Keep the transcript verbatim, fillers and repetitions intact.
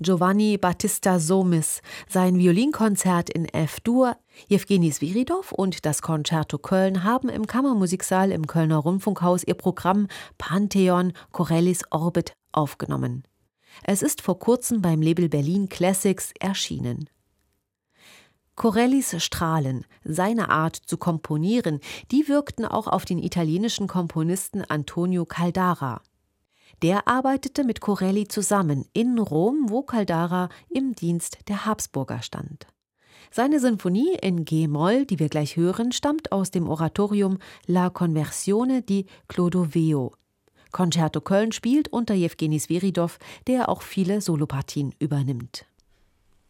Giovanni Battista Somis, sein Violinkonzert in F-Dur, Jewgeni Swiridov und das Concerto Köln haben im Kammermusiksaal im Kölner Rundfunkhaus ihr Programm Pantheon Corellis Orbit aufgenommen. Es ist vor kurzem beim Label Berlin Classics erschienen. Corellis Strahlen, seine Art zu komponieren, die wirkten auch auf den italienischen Komponisten Antonio Caldara. Der arbeitete mit Corelli zusammen in Rom, wo Caldara im Dienst der Habsburger stand. Seine Sinfonie in G-Moll, die wir gleich hören, stammt aus dem Oratorium La Conversione di Clodoveo. Concerto Köln spielt unter Jewgeni Swiridov, der auch viele Solopartien übernimmt.